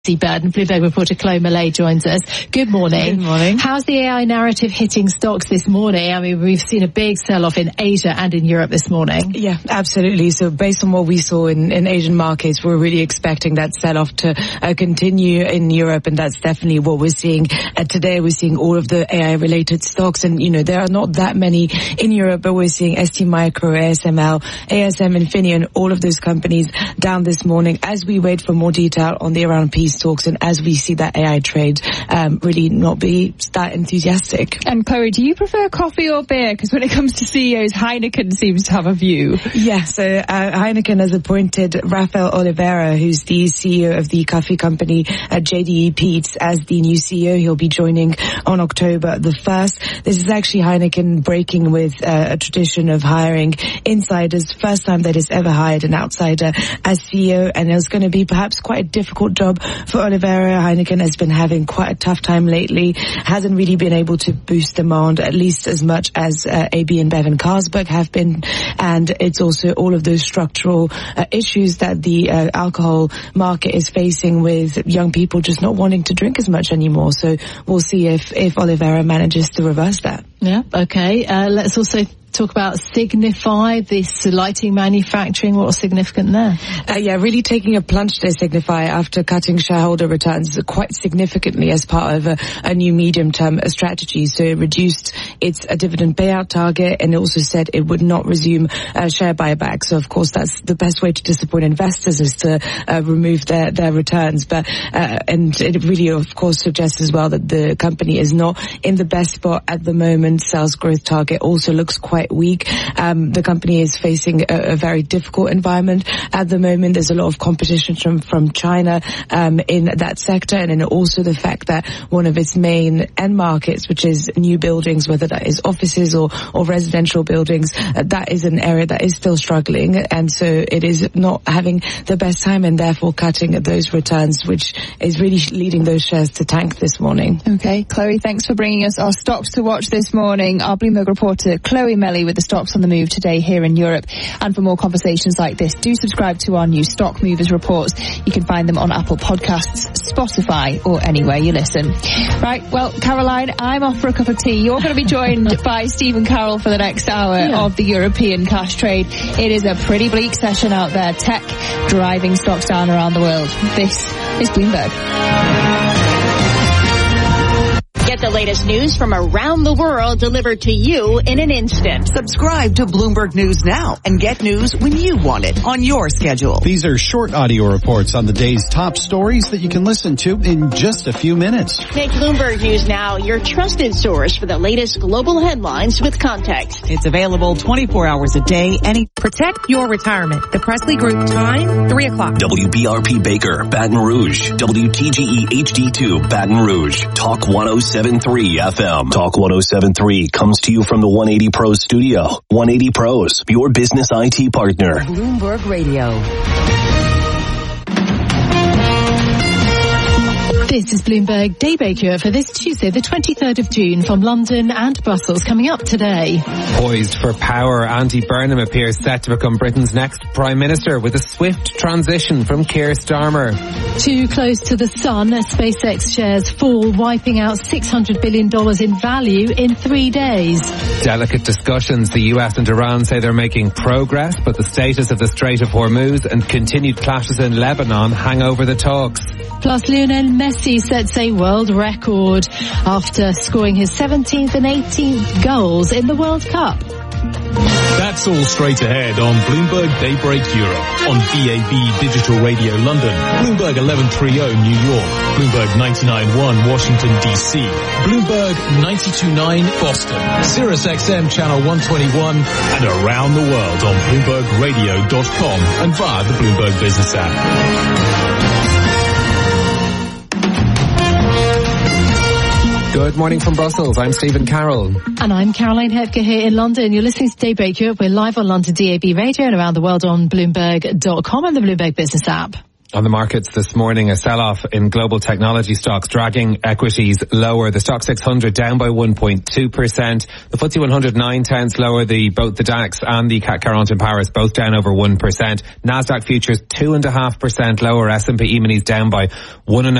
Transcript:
Bird, and Bloomberg reporter Chloe Millay joins us. Good morning. Good morning. How's the AI narrative hitting stocks this morning? I mean, we've seen a big sell-off in Asia and in Europe this morning. Yeah, absolutely. So based on what we saw in Asian markets, we're really expecting that sell-off to continue in Europe, and that's definitely what we're seeing. Today we're seeing all of the AI-related stocks, and, there are not that many in Europe, but we're seeing STMicro, ASML, ASM, Infineon, all of those companies down this morning as we wait for more detail on the Iran peace talks, and as we see that AI trade really not be that enthusiastic. And Chloe, do you prefer coffee or beer? Because when it comes to CEOs, Heineken seems to have a view. Yeah, so Heineken has appointed Rafael Oliveira, who's the CEO of the coffee company JDE Peet's, as the new CEO. He'll be joining on October the 1st. This is actually Heineken breaking with a tradition of hiring insiders. First time that it's ever hired an outsider as CEO, and it's going to be perhaps quite a difficult job for Oliveira. Heineken has been having quite a tough time lately, hasn't really been able to boost demand at least as much as AB InBev and Carlsberg have been, and it's also all of those structural issues that the alcohol market is facing, with young people just not wanting to drink as much anymore. So we'll see if Oliveira manages to reverse that. Yeah, okay. Let's also talk about Signify, this lighting manufacturing. What's significant there? Really taking a plunge to Signify after cutting shareholder returns quite significantly as part of a new medium-term strategy. So it reduced its dividend payout target, and it also said it would not resume share buyback. So of course that's the best way to disappoint investors, is to remove their returns. But and it really of course suggests as well that the company is not in the best spot at the moment. Sales growth target also looks quite weak. The company is facing a very difficult environment at the moment. There's a lot of competition from China in that sector, and then also the fact that one of its main end markets, which is new buildings, whether that is offices or residential buildings, that is an area that is still struggling, and so it is not having the best time, and therefore cutting those returns, which is really leading those shares to tank this morning. Okay, Chloe, thanks for bringing us our stocks to watch this morning. Our Bloomberg reporter Chloe Millay with the stocks on the move today here in Europe. And for more conversations like this, do subscribe to our new Stock Movers reports. You can find them on Apple Podcasts, Spotify, or anywhere you listen. Right, well, Caroline, I'm off for a cup of tea. You're going to be joined by Stephen Carroll for the next hour of the European cash trade. It is a pretty bleak session out there. Tech driving stocks down around the world. This is Bloomberg. Get the latest news from around the world delivered to you in an instant. Subscribe to Bloomberg News now and get news when you want it on your schedule. These are short audio reports on the day's top stories that you can listen to in just a few minutes. Make Bloomberg News Now your trusted source for the latest global headlines with context. It's available 24 hours a day. Protect your retirement. The Presley Group, time 3 o'clock. WBRP Baker, Baton Rouge. WTGE HD2, Baton Rouge. Talk 107.3 FM. Talk 107.3 comes to you from the 180 Pros studio. 180 Pros, your business IT partner. Bloomberg Radio. This is Bloomberg Daybreak Europe for this Tuesday, the 23rd of June, from London and Brussels. Coming up today. Poised for power, Andy Burnham appears set to become Britain's next Prime Minister, with a swift transition from Keir Starmer. Too close to the sun as SpaceX shares fall, wiping out $600 billion in value in 3 days. Delicate discussions. The US and Iran say they're making progress, but the status of the Strait of Hormuz and continued clashes in Lebanon hang over the talks. Plus, Lionel Messi sets a world record after scoring his 17th and 18th goals in the World Cup. That's all straight ahead on Bloomberg Daybreak Europe, on DAB Digital Radio London, Bloomberg 1130 New York, Bloomberg 99.1 Washington DC, Bloomberg 92.9 Boston, Sirius XM Channel 121, and around the world on BloombergRadio.com and via the Bloomberg Business app. Good morning from Brussels. I'm Stephen Carroll. And I'm Caroline Hepker here in London. You're listening to Daybreak Europe. We're live on London DAB Radio and around the world on Bloomberg.com and the Bloomberg Business app. On the markets this morning, a sell-off in global technology stocks dragging equities lower. The Stock 600 down by 1.2%. The FTSE 100 9/10 lower. Both the DAX and the CAC 40 in Paris both down over 1%. Nasdaq futures 2.5% lower. S&P E-minis down by 1.5%.